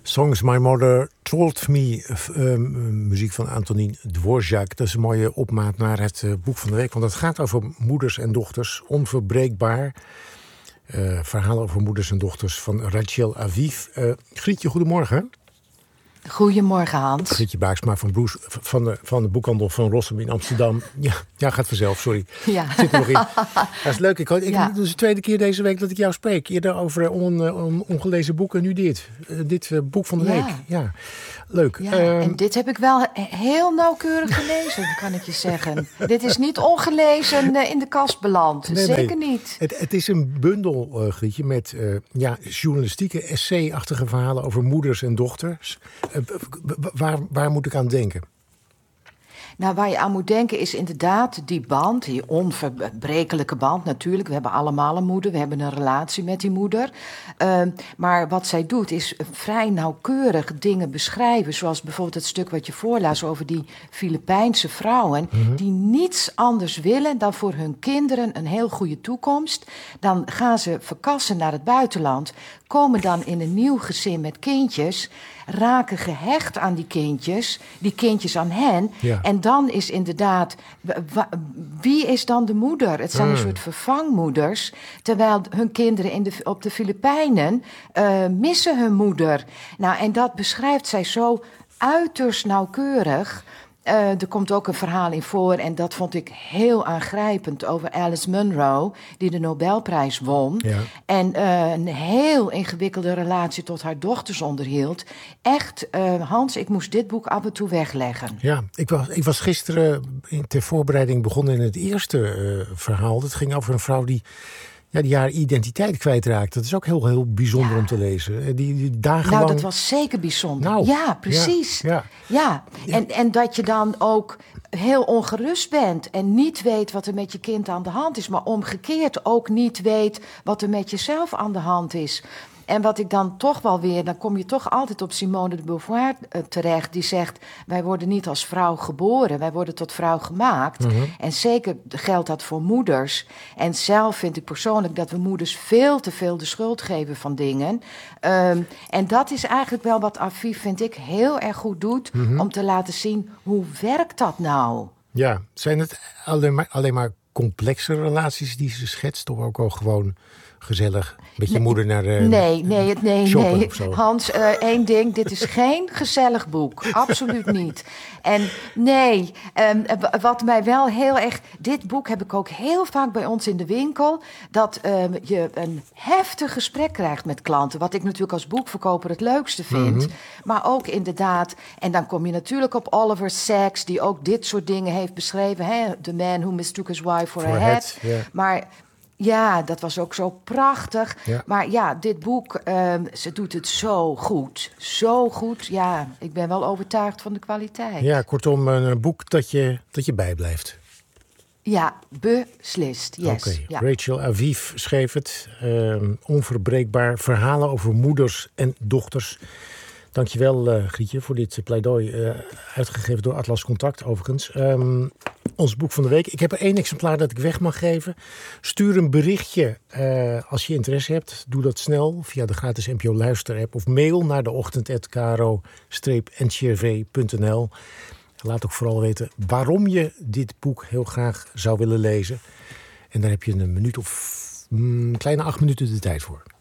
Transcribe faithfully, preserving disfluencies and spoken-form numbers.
Songs My Mother Told Me, uh, muziek van Antonin Dvorak. Dat is een mooie opmaat naar het uh, boek van de week. Want het gaat over moeders en dochters, onverbreekbaar. Uh, verhalen over moeders en dochters van Rachel Aviv. Uh, Grietje, goedemorgen. Goedemorgen, Hans. Grietje Baaksma van, Broes, van, de, van de boekhandel van Rossum in Amsterdam. Ja, ja, gaat vanzelf, sorry. Ja. Zit er nog in. Dat is leuk. Ik, ik, ja. Het is de tweede keer deze week dat ik jou spreek. Eerder over on, on, ongelezen boeken en nu dit. Uh, dit uh, boek van de ja. week. Ja, leuk. Ja, uh, en dit heb ik wel heel nauwkeurig gelezen, kan ik je zeggen. Dit is niet ongelezen uh, in de kast beland. Nee, Zeker nee. niet. Het, het is een bundel, uh, Grietje, met uh, ja, journalistieke, essay-achtige verhalen over moeders en dochters. Uh, waar, waar moet ik aan denken? Nou, waar je aan moet denken is inderdaad die band, die onverbrekelijke band natuurlijk. We hebben allemaal een moeder, we hebben een relatie met die moeder. Uh, maar wat zij doet is vrij nauwkeurig dingen beschrijven. Zoals bijvoorbeeld het stuk wat je voorlas over die Filipijnse vrouwen. Mm-hmm. Die niets anders willen dan voor hun kinderen een heel goede toekomst. Dan gaan ze verkassen naar het buitenland. Komen dan in een nieuw gezin met kindjes. Raken gehecht aan die kindjes, die kindjes aan hen. Ja. En dan is inderdaad, wie is dan de moeder? Het zijn mm. een soort vervangmoeders. Terwijl hun kinderen in de, op de Filipijnen uh, missen hun moeder. Nou, en dat beschrijft zij zo uiterst nauwkeurig. Uh, er komt ook een verhaal in voor, en dat vond ik heel aangrijpend, over Alice Munro, die de Nobelprijs won. Ja. En uh, een heel ingewikkelde relatie tot haar dochters onderhield. Echt, uh, Hans, ik moest dit boek af en toe wegleggen. Ja, ik was, ik was gisteren in, ter voorbereiding begonnen in het eerste uh, verhaal. Dat ging over een vrouw die... Ja, die haar identiteit kwijtraakt. Dat is ook heel, heel bijzonder ja. om te lezen. Die, die dagenlang... Nou, dat was zeker bijzonder. Nou, ja, precies. Ja, ja. ja. En, en dat je dan ook heel ongerust bent en niet weet wat er met je kind aan de hand is, maar omgekeerd ook niet weet wat er met jezelf aan de hand is. En wat ik dan toch wel weer, dan kom je toch altijd op Simone de Beauvoir uh, terecht, die zegt, wij worden niet als vrouw geboren, wij worden tot vrouw gemaakt. Mm-hmm. En zeker geldt dat voor moeders. En zelf vind ik persoonlijk dat we moeders veel te veel de schuld geven van dingen. Um, en dat is eigenlijk wel wat Aviv, vind ik, heel erg goed doet, mm-hmm. om te laten zien, hoe werkt dat nou? Ja, zijn het alleen maar, alleen maar complexe relaties die ze schetst, of ook al gewoon gezellig met je nee, moeder naar uh, nee, nee, nee, shoppen nee. of zo? Hans, uh, één ding, dit is geen gezellig boek. Absoluut niet. En nee, um, wat mij wel heel erg... Dit boek heb ik ook heel vaak bij ons in de winkel, dat um, je een heftig gesprek krijgt met klanten, wat ik natuurlijk als boekverkoper het leukste vind. Mm-hmm. Maar ook inderdaad, en dan kom je natuurlijk op Oliver Sacks, die ook dit soort dingen heeft beschreven. Hè? The Man Who Mistook His Wife for, for a Hat. Yeah. Maar... Ja, dat was ook zo prachtig. Ja. Maar ja, dit boek, um, ze doet het zo goed. Zo goed. Ja, ik ben wel overtuigd van de kwaliteit. Ja, kortom, een boek dat je, dat je bijblijft. Ja, beslist. Yes. Oké, okay. Ja. Rachel Aviv schreef het. Um, onverbreekbaar. Verhalen over moeders en dochters. Dankjewel, uh, Grietje, voor dit pleidooi. Uh, uitgegeven door Atlas Contact, overigens. Um, ons boek van de week. Ik heb er één exemplaar dat ik weg mag geven. Stuur een berichtje uh, als je interesse hebt. Doe dat snel via de gratis N P O Luister-app. Of mail naar de ochtend at k r o n c r v punt n l. Laat ook vooral weten waarom je dit boek heel graag zou willen lezen. En daar heb je een minuut of een kleine acht minuten de tijd voor.